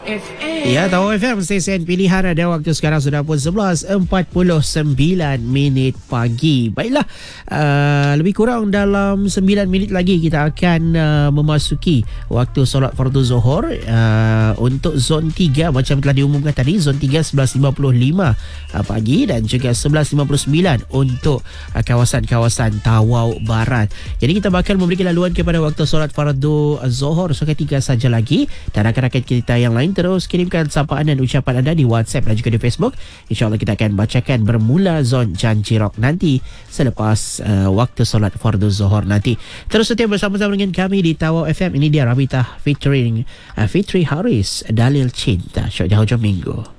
FM. Ya, Tawau FM, stesen pilihan. Ada waktu sekarang sudah pun 11.49 pagi. Baiklah, lebih kurang dalam 9 minit lagi kita akan memasuki waktu solat fardu Zuhur. Untuk zon 3 macam telah diumumkan tadi, zon 3 11.55 pagi dan juga 11.59 untuk kawasan-kawasan Tawau Barat. Jadi kita bakal memberikan laluan kepada waktu solat fardu Zuhur seketika saja lagi, dan rakan-rakan kita yang lain terus kirimkan sapaan dan ucapan anda di WhatsApp dan juga di Facebook. InsyaAllah kita akan bacakan bermula zon Janji Rock nanti selepas waktu solat fardu Zuhur nanti. Terus setia bersama-sama dengan kami di Tawau FM. Ini dia Rabitah featuring Fitri Haris, Dalil Cinta, syok di hujung minggu.